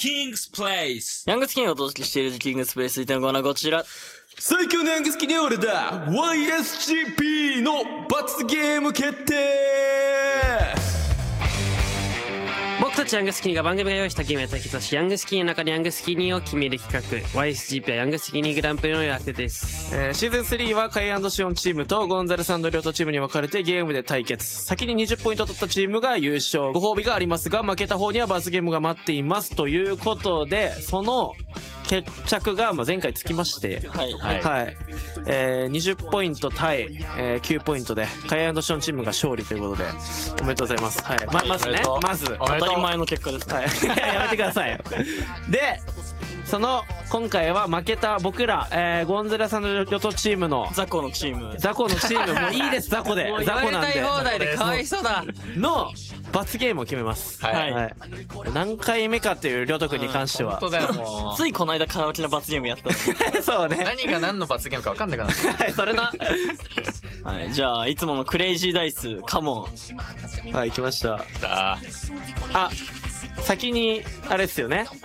キングスプレイス。 ヤングスキンがお届けしているキングスプレイス1.5はこちら。 最強のヤングスキニオールだ YSGP の罰ゲーム決定。 僕たちヤングスキニが番組が用意したゲームや対決をし、ヤングスキニの中でヤングスキニを決める企画 YSGP はヤングスキニグランプリの予定です。 シーズン3はカイ&シオンチームとゴンザレス&リョトチームに分かれてゲームで対決。先に20ポイント取ったチームが優勝。ご褒美がありますが、負けた方には罰ゲームが待っています。ということで、その決着が前回つきまして、 はい 20ポイント対、9ポイントでカイ&シオンチームが勝利ということで、おめでとうございます。はい。まずね、まず。 当たり前の結果ですね。 はい。やめてくださいよ。で、今回は負けた僕ら、ゴンザレス&リョトチームの、 ザコのチーム。 もういいです、ザコで。ザコなんで。 言われたい放題でかわいそうだ。 の、罰ゲームを決めます。 はい。 何回目かっていう、りょうとくんに関しては。 本当だよ、もう。 ついこの間カラオケの罰ゲームやったそうね。 何が何の罰ゲームか分かんないかな。 はい、それな。 はい、じゃあ、いつものクレイジーダイス、カモン。 はい、来ました。 ああ、先に、あれですよね。